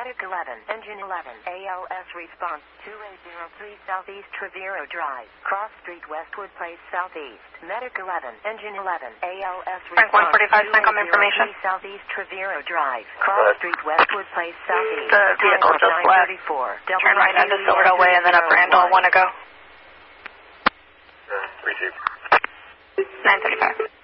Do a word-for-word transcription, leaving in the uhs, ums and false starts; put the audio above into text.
Medic eleven, Engine eleven, A L S response, two eight zero three Southeast Trevero Drive, Cross Street, Westwood Place, Southeast. Medic eleven, Engine eleven, A L S Frank one response, forty-five, two eight Frank, zero information. three Southeast Trevero Drive, Cross Street, Westwood Place, Southeast. The vehicle just left. Turn right into Silverdale Way and then up Randall, one to go. Uh, receive. nine thirty-five.